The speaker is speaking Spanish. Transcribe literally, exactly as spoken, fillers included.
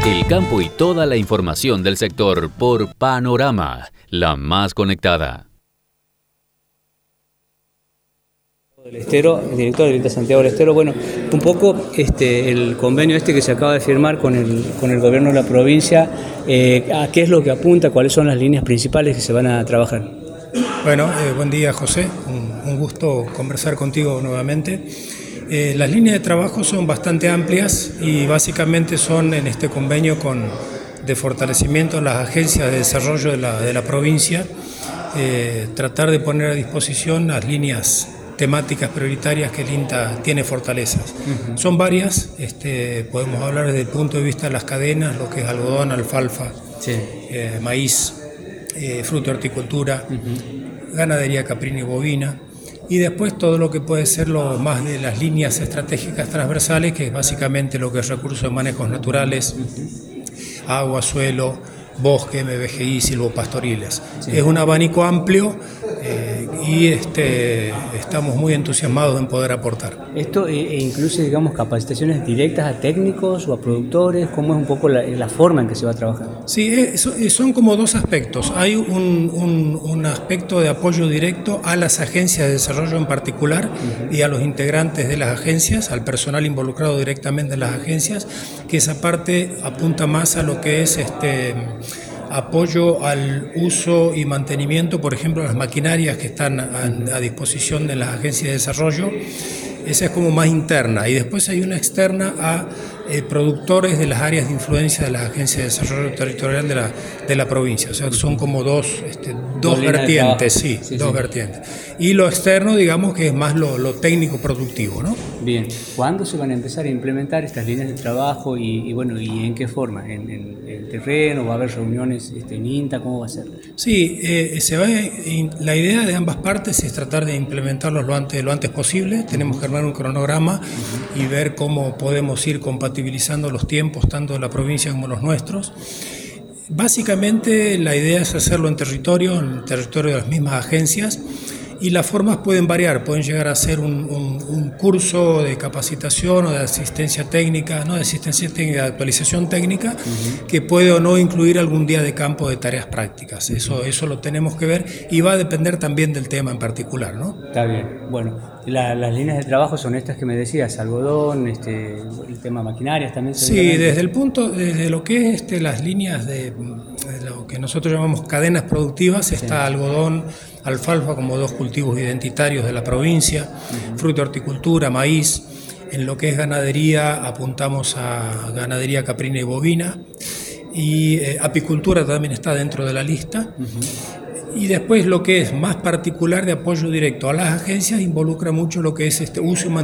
El campo y toda la información del sector por Panorama, la más conectada. Del Estero, el director del I N T A Santiago del Estero, bueno, un poco este, el convenio este que se acaba de firmar con el, con el gobierno de la provincia, eh, ¿a qué es lo que apunta? ¿Cuáles son las líneas principales que se van a trabajar? Bueno, eh, buen día José, un, un gusto conversar contigo nuevamente. Eh, las líneas de trabajo son bastante amplias y básicamente son en este convenio con, de fortalecimiento de las agencias de desarrollo de la, de la provincia, eh, tratar de poner a disposición las líneas temáticas prioritarias que el I N T A tiene fortalezas. Uh-huh. Son varias, este, podemos hablar desde el punto de vista de las cadenas, lo que es algodón, alfalfa, sí. eh, maíz, eh, fruto de horticultura, uh-huh. ganadería caprina y bovina, y después todo lo que puede ser lo más de las líneas estratégicas transversales, que es básicamente lo que es recursos de manejos naturales, uh-huh. agua, suelo, bosque, M V G I, silvopastoriles. Sí. Es un abanico amplio eh, y este, estamos muy entusiasmados en poder aportar. ¿Esto e incluye, digamos, capacitaciones directas a técnicos o a productores? ¿Cómo es un poco la, la forma en que se va a trabajar? Sí, es, son como dos aspectos. Hay un, un, un aspecto de apoyo directo a las agencias de desarrollo en particular, uh-huh. y a los integrantes de las agencias, al personal involucrado directamente en las agencias, que esa parte apunta más a lo que es este apoyo al uso y mantenimiento, por ejemplo, de las maquinarias que están a, a disposición de las agencias de desarrollo. Esa es como más interna, y después hay una externa a eh, productores de las áreas de influencia de las agencias de desarrollo territorial de la, de la provincia. O sea, son como dos, este, dos vertientes, sí, sí, dos sí. vertientes. Y lo externo, digamos, que es más lo, lo técnico productivo, ¿no? Bien. ¿Cuándo se van a empezar a implementar estas líneas de trabajo y, y bueno, y en qué forma? ¿En, en el terreno? ¿Va a haber reuniones este, en I N T A? ¿Cómo va a ser? Sí, eh, se va, la idea de ambas partes es tratar de implementarlos lo antes, lo antes posible. Tenemos que armar un cronograma uh-huh. y ver cómo podemos ir compatibilizando los tiempos tanto de la provincia como los nuestros. Básicamente la idea es hacerlo en territorio, en el territorio de las mismas agencias, y las formas pueden variar, pueden llegar a ser un, un, un curso de capacitación o de asistencia técnica, no de asistencia técnica, de actualización técnica, uh-huh. que puede o no incluir algún día de campo de tareas prácticas. Eso, eso lo tenemos que ver y va a depender también del tema en particular, ¿no? Está bien. Bueno, la, las líneas de trabajo son estas que me decías, algodón, este, el tema maquinarias también. Sí, desde el punto, desde lo que es este, las líneas de, de lo que nosotros llamamos cadenas productivas, está sí. algodón, alfalfa como dos cultivos identitarios de la provincia, uh-huh. fruto de horticultura, maíz. En lo que es ganadería apuntamos a ganadería caprina y bovina, y eh, apicultura también está dentro de la lista. Uh-huh. Y después lo que es más particular de apoyo directo a las agencias involucra mucho lo que es este uso y mantenimiento